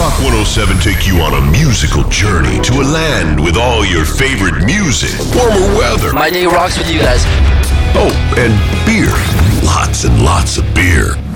Rock 107 take you on a musical journey to a land with all your favorite music, warmer weather. My day rocks with you guys. Oh, and beer. Lots and lots of beer.